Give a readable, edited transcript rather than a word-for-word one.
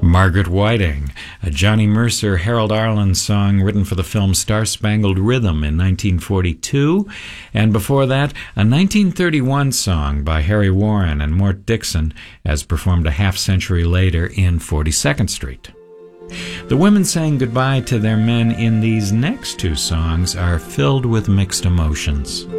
Margaret Whiting, a Johnny Mercer, Harold Arlen song written for the film Star Spangled Rhythm in 1942, and before that, a 1931 song by Harry Warren and Mort Dixon, as performed a half-century later in 42nd Street. The women saying goodbye to their men in these next two songs are filled with mixed emotions.